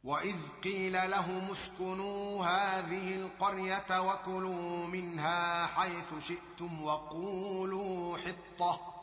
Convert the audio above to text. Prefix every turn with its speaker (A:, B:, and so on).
A: وإذ قيل لهم اسكنوا هذه القرية وكلوا منها حيث شئتم وقولوا حطة